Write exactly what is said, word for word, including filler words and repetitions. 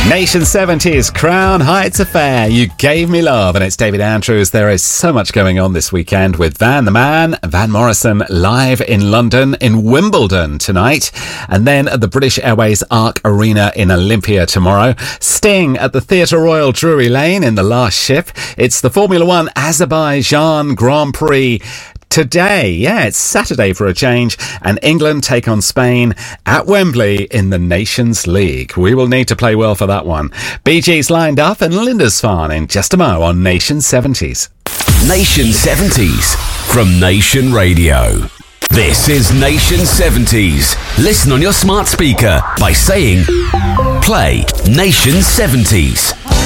Nation seventies, Crown Heights Affair, You Gave Me Love, and it's David Andrews. There is so much going on this weekend with Van the Man, Van Morrison, live in London, in Wimbledon tonight, and then at the British Airways Arc Arena in Olympia tomorrow. Sting at the Theatre Royal Drury Lane in The Last Ship. It's the Formula One Azerbaijan Grand Prix today. Yeah, it's Saturday for a change, and England take on Spain at Wembley in the Nations League. We will need to play well for that one. Bee Gees lined up and Lindisfarne in just a mo on Nation seventies. Nation seventies from Nation Radio. This is Nation seventies. Listen on your smart speaker by saying, play Nation seventies.